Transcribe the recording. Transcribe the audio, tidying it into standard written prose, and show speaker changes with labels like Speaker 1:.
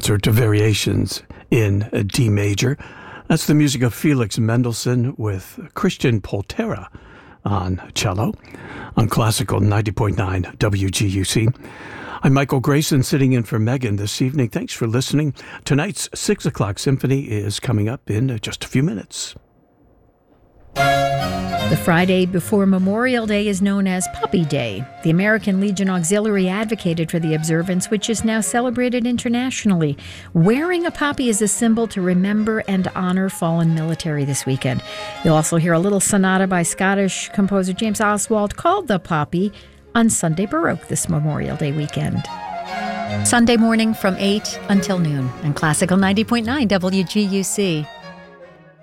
Speaker 1: concert of Variations in D major. That's the music of Felix Mendelssohn with Christian Poltera on cello on Classical 90.9 WGUC. I'm Michael Grayson, sitting in for Megan this evening. Thanks for listening. Tonight's 6 o'clock symphony is coming up in just a few minutes.
Speaker 2: The Friday before Memorial Day is known as Poppy Day. The American Legion Auxiliary advocated for the observance, which is now celebrated internationally. Wearing a poppy is a symbol to remember and honor fallen military this weekend. You'll also hear a little sonata by Scottish composer James Oswald called The Poppy on Sunday Baroque this Memorial Day weekend. Sunday morning from 8 until noon on Classical 90.9 WGUC.